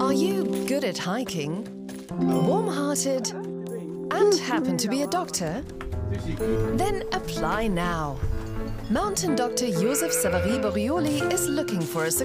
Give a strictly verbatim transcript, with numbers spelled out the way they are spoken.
Are you good at hiking, warm-hearted, and happen to be a doctor? Then apply now. Mountain Doctor Josef Savary Borioli is looking for a